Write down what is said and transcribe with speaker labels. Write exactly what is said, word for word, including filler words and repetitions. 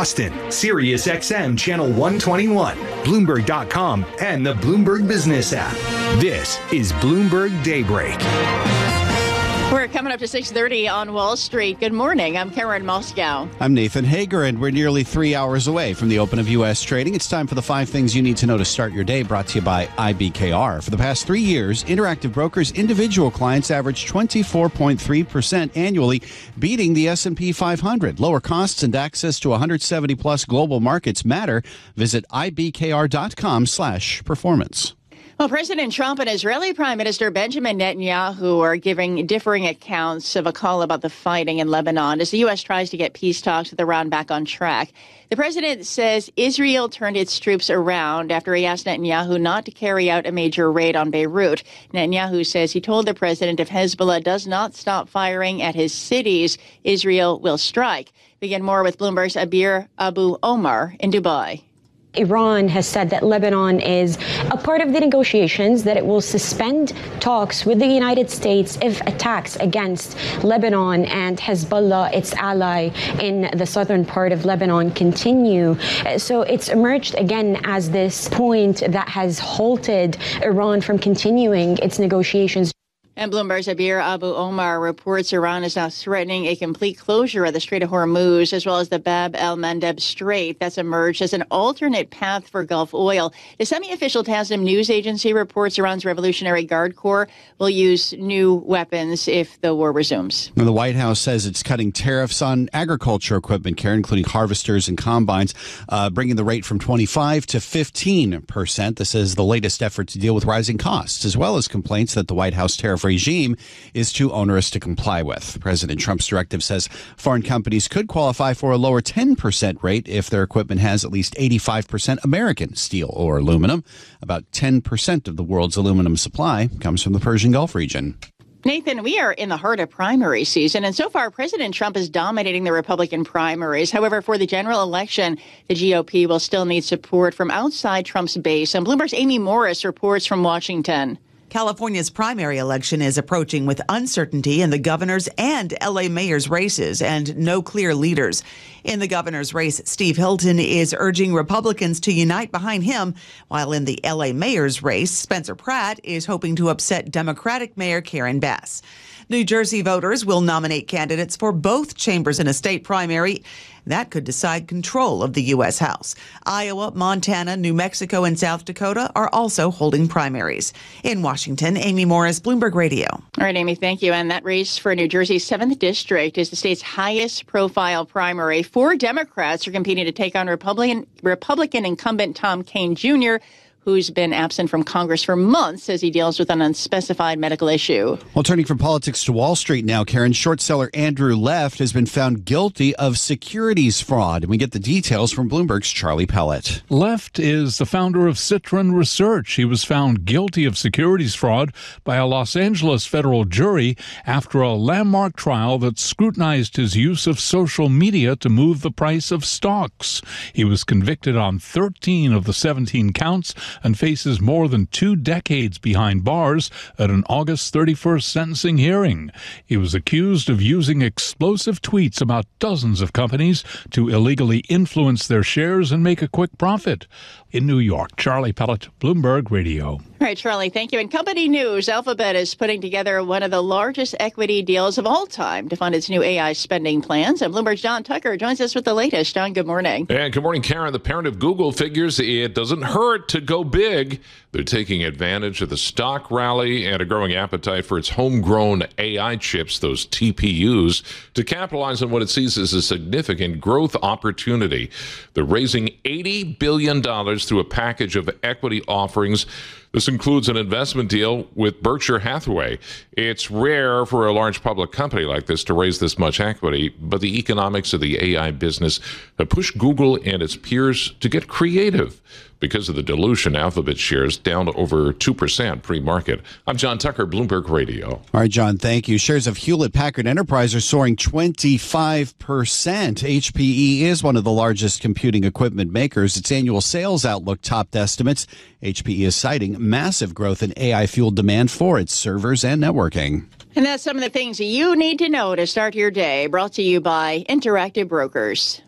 Speaker 1: Boston, Sirius X M Channel one twenty-one, Bloomberg dot com, and the Bloomberg Business app. This is Bloomberg Daybreak.
Speaker 2: We're coming up to six thirty on Wall Street. Good morning. I'm Karen Moscow.
Speaker 3: I'm Nathan Hager, and we're nearly three hours away from the open of U S trading. It's time for the five things you need to know to start your day, brought to you by I B K R. For the past three years, Interactive Brokers individual clients averaged twenty-four point three percent annually, beating the S and P five hundred. Lower costs and access to one hundred seventy plus global markets matter. Visit I B K R dot com slash performance.
Speaker 2: Well, President Trump and Israeli Prime Minister Benjamin Netanyahu are giving differing accounts of a call about the fighting in Lebanon as the U S tries to get peace talks with Iran back on track. The president says Israel turned its troops around after he asked Netanyahu not to carry out a major raid on Beirut. Netanyahu says he told the president if Hezbollah does not stop firing at his cities, Israel will strike. Begin more with Bloomberg's Abir Abu Omar in Dubai.
Speaker 4: Iran has said that Lebanon is a part of the negotiations, that it will suspend talks with the United States if attacks against Lebanon and Hezbollah, its ally in the southern part of Lebanon, continue. So it's emerged again as this point that has halted Iran from continuing its negotiations.
Speaker 2: And Bloomberg's Abir Abu Omar reports Iran is now threatening a complete closure of the Strait of Hormuz, as well as the Bab el-Mandeb Strait. That's emerged as an alternate path for Gulf oil. The semi-official Tasnim news agency reports Iran's Revolutionary Guard Corps will use new weapons if the war resumes.
Speaker 3: And the White House says it's cutting tariffs on agriculture equipment, care, including harvesters and combines, uh, bringing the rate from twenty-five to fifteen percent. This is the latest effort to deal with rising costs, as well as complaints that the White House tariff regime is too onerous to comply with. President Trump's directive says foreign companies could qualify for a lower ten percent rate if their equipment has at least eighty-five percent American steel or aluminum. About ten percent of the world's aluminum supply comes from the Persian Gulf region.
Speaker 2: Nathan, we are in the heart of primary season, and so far President Trump is dominating the Republican primaries. However, for the general election, the G O P will still need support from outside Trump's base. And Bloomberg's Amy Morris reports from Washington.
Speaker 5: California's primary election is approaching with uncertainty in the governor's and L A mayor's races and no clear leaders. In the governor's race, Steve Hilton is urging Republicans to unite behind him, while in the L A mayor's race, Spencer Pratt is hoping to upset Democratic Mayor Karen Bass. New Jersey voters will nominate candidates for both chambers in a state primary. That could decide control of the U S House. Iowa, Montana, New Mexico, and South Dakota are also holding primaries. In Washington, Amy Morris, Bloomberg Radio.
Speaker 2: All right, Amy, thank you. And that race for New Jersey's seventh District is the state's highest profile primary. Four Democrats are competing to take on Republican, Republican incumbent Tom Kean Junior, who's been absent from Congress for months as he deals with an unspecified medical issue.
Speaker 3: Well, turning from politics to Wall Street now, Karen, short seller Andrew Left has been found guilty of securities fraud. And we get the details from Bloomberg's Charlie Pellet.
Speaker 6: Left is the founder of Citron Research. He was found guilty of securities fraud by a Los Angeles federal jury after a landmark trial that scrutinized his use of social media to move the price of stocks. He was convicted on thirteen of the seventeen counts and faces more than two decades behind bars at an August thirty-first sentencing hearing. He was accused of using explosive tweets about dozens of companies to illegally influence their shares and make a quick profit. In New York, Charlie Pellet, Bloomberg Radio.
Speaker 2: All right, Charlie, thank you. In company news, Alphabet is putting together one of the largest equity deals of all time to fund its new A I spending plans. And Bloomberg's John Tucker joins us with the latest. John, good morning.
Speaker 7: And good morning, Karen. The parent of Google figures it doesn't hurt to go big. They're taking advantage of the stock rally and a growing appetite for its homegrown A I chips, those T P Us, to capitalize on what it sees as a significant growth opportunity. They're raising eighty billion dollars through a package of equity offerings. This includes an investment deal with Berkshire Hathaway. It's rare for a large public company like this to raise this much equity, but the economics of the A I business have pushed Google and its peers to get creative. Because of the dilution, Alphabet shares down over two percent pre-market. I'm John Tucker, Bloomberg Radio.
Speaker 3: All right, John, thank you. Shares of Hewlett-Packard Enterprise are soaring twenty-five percent. H P E is one of the largest computing equipment makers. Its annual sales outlook topped estimates. H P E is citing massive growth in A I-fueled demand for its servers and networking.
Speaker 2: And that's some of the things you need to know to start your day, brought to you by Interactive Brokers.